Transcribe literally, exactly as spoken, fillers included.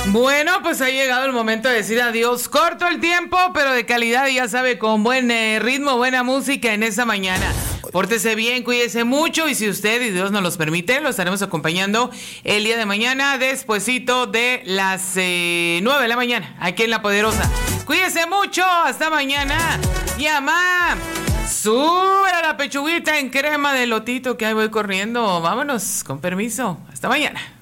Bueno, pues ha llegado el momento de decir adiós. Corto el tiempo, pero de calidad, ya sabe, con buen eh, ritmo, buena música en esta mañana. Pórtese bien, cuídese mucho y si usted y Dios nos los permite, lo estaremos acompañando el día de mañana, despuesito de las eh, nueve de la mañana, aquí en La Poderosa. Cuídese mucho, hasta mañana. Llama, sube a la pechuguita en crema de lotito que ahí voy corriendo. Vámonos, con permiso, hasta mañana.